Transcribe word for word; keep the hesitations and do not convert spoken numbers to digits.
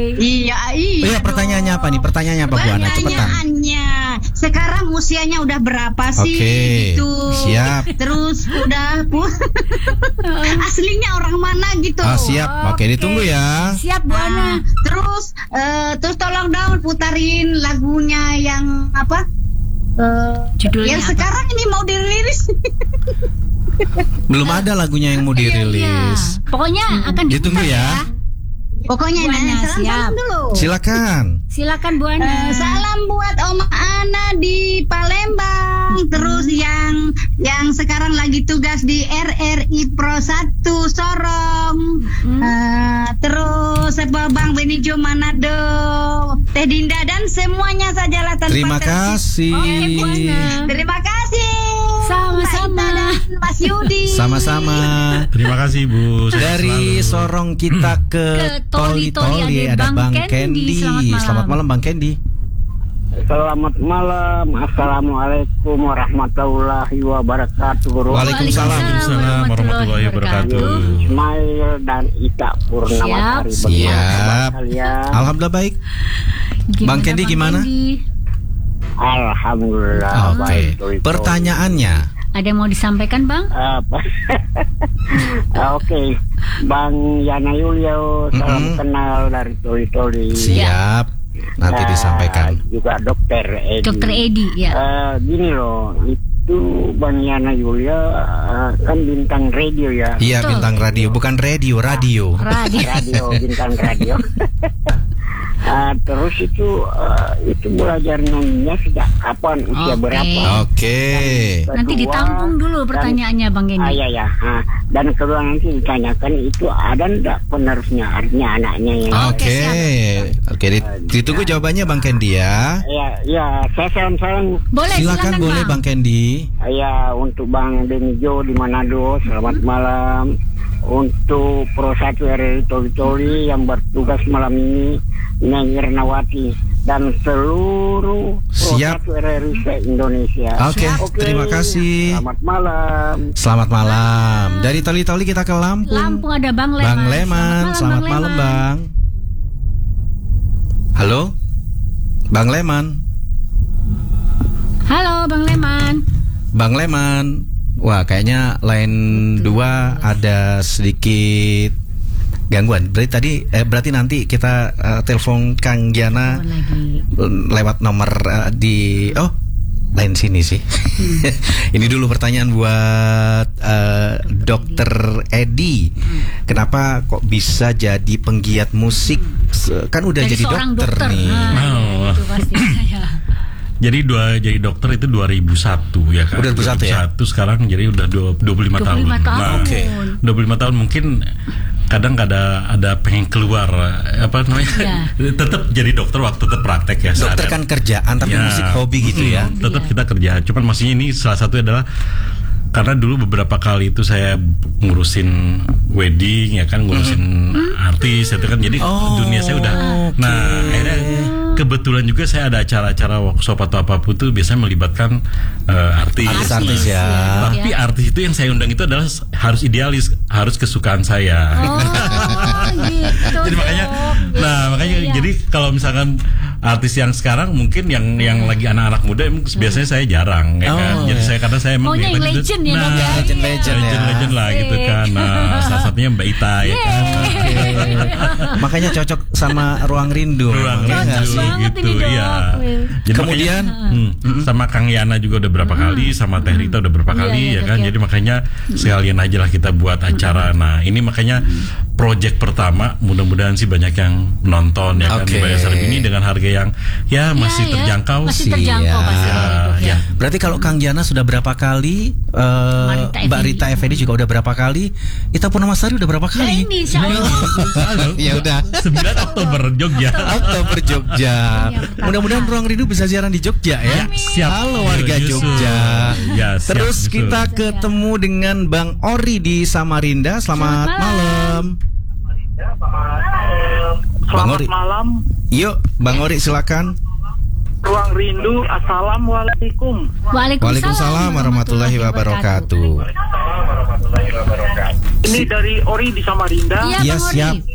Iya, iya. Oh ya, pertanyaannya apa nih? Pertanyaannya apa Bu Ana? Cepetan. Pertanyaannya, sekarang usianya udah berapa sih? Oke, gitu. siap. Terus udah bu, aslinya orang mana gitu? Ah, siap. Oke, ditunggu ya. Siap Bu Ana. Nah, terus, eh, terus tolong dong putarin lagunya yang apa? Eh, Judulnya yang apa? sekarang ini mau dirilis. Belum ada lagunya yang mau Iya, dirilis. iya. Pokoknya akan Ditunggu diputar ya. Pokoknya Bu nah, Ana, salam, siap. salam dulu. Silakan. Silakan Bu Eh, Ana. salam buat Om Ana di Palembang. Terus yang yang sekarang lagi tugas di R R I Pro satu Sorong. Eh, terus apa Bang Benijo Manado, Teh Dinda dan semuanya sajalah tanpa Terima tersisa. kasih. Oke, Bu Ana. Terima kasih. Sama-sama. Mbak Ita dan Mas Yudi. Sama-sama. Terima kasih Bu. Sehat Dari selalu. Sorong kita ke Ke Toli Toli Toli ada ada Bang Bang Candy. Candy. Selamat malam. Selamat malam Bang Candy. Selamat malam. Assalamualaikum warahmatullahi wabarakatuh. Waalaikumsalam. Waalaikumsalam warahmatullahi wabarakatuh. Ismail dan Ita Purnamasari. Siap. Bagaimana kalian? Alhamdulillah baik. Gimana, Bang Candy gimana? Candy? Alhamdulillah Oke. baik. Doi, doi. Pertanyaannya. Ada yang mau disampaikan Bang? Apa? Oke, Bang Yana Yulio, salam Mm-mm. kenal dari Toli Toli. Siap. Nanti Eh, disampaikan. Juga Dokter Edi. Dokter Edi ya. Eh, gini loh, itu Bang Yana Yulia eh, kan bintang radio ya. Iya, Betul. bintang radio, bukan radio, radio. Radio. Radio, bintang radio. Ah, terus itu eh, itu belajar nyanyinya sejak kapan, usia Oke. berapa? Oke. Nanti Kedua, ditampung dulu dan- pertanyaannya Bang Ah, Candy. iya ya. Ah, dan kedua nanti ditanyakan itu ada ndak penerusnya, artinya anaknya yang. Oke. siap. Oke, dit- ditunggu jawabannya Bang Candy ya. Ya, ya, saya salam-salam. Boleh Silakan boleh Bang Candy. Ya, untuk Bang Benijo di Manado, selamat malam. Untuk Pro satu R R I Toli Toli yang bertugas malam ini, Neng Irnawati dan seluruh Pro Siap. satu R R I se-Indonesia. Oke, terima kasih. Selamat malam. Selamat malam. Dari Toli Toli kita ke Lampung. Lampung ada Bang Leman. Bang Leman, selamat malam Bang. Halo, Bang Leman. Halo Bang Leman. Bang Leman. Wah, kayaknya line dua ada sedikit gangguan. Berarti tadi eh, berarti nanti kita eh, telepon Kang Giana Oh, lagi. lewat nomor eh, di oh lain sini sih. Ini dulu pertanyaan buat eh, Dokter Edi. Kenapa kok bisa jadi penggiat musik? Se- Kan udah Dari jadi seorang dokter, nih. Nah, Oh. itu pasti saya. Jadi dua jadi dokter itu dua ribu satu ya kan. Udah dua ribu satu ya? Sekarang jadi udah dua puluh lima tahun. dua puluh lima tahun. Nah, Oke. dua puluh lima tahun mungkin kadang ada ada pengen keluar apa namanya? Ya. Tetap jadi dokter waktu tetap praktek ya. Dokter Ada- kan kerjaan tapi Ya. musik hobi gitu ya. Mm, Tetap kita kerja. Cuman maksudnya ini salah satu adalah karena dulu beberapa kali itu saya ngurusin wedding ya kan, ngurusin artis itu kan, jadi Oh, dunia saya udah. Nah akhirnya kebetulan juga saya ada acara-acara workshop atau apapun tuh biasanya melibatkan eh, artis. Artis-artis ya. Tapi artis itu yang saya undang itu adalah harus idealis, harus kesukaan saya. Oh, gitu. Jadi makanya, Dok. nah makanya Iya. jadi kalau misalkan artis yang sekarang mungkin yang yang lagi anak-anak muda emang biasanya saya jarang ya kan. Oh. Jadi saya karena saya emang Maunya ya yang tadi- legend ya, nah, Dok, ya. Legend-legend ya. legend-legend lah gitu kan. Nah, salah satunya Mbak Ita ya kan. Makanya cocok sama Ruang Rindu. Ruang Iya nggak Rindu sih? banget gitu, ini, Dok. iya. Jadi Kemudian, makanya, hmm, sama Kang Yana juga udah berapa kali, sama Teh Rita udah berapa Iya, kali iya, ya Dok, kan. ya. Jadi makanya sekalian aja lah kita buat acara. Nah, ini makanya project pertama, mudah-mudahan sih banyak yang nonton ya kan Oke. di Bayar ini dengan harga yang ya masih Ya, ya. terjangkau Masih sih. terjangkau Siap. pasti itu, ya. Ya. Berarti kalau Kang Giana sudah berapa kali, eh, Mbak Rita Mbak Rita Effendi juga udah berapa kali, Ita Purnamasari udah berapa Nah, kali? ini insya Allah. Halo. Ya udah. sembilan Oktober Jogja. Oktober Jogja. Iya, Mudah-mudahan Ruang Rindu bisa siaran di Jogja ya. Siap. Halo warga Nyusul. Jogja. Ya, siap, Terus nyusul. kita ketemu dengan Bang Ori di Samarinda. Selamat, Selamat malam. Bang Selamat Ori. malam, Yuk, Bang Ori silakan. Ruang Rindu. Assalamualaikum. Waalaikumsalam warahmatullahi wabarakatuh. Ini dari Ori di Samarinda. Iya, Iya, Bang Ori. siap.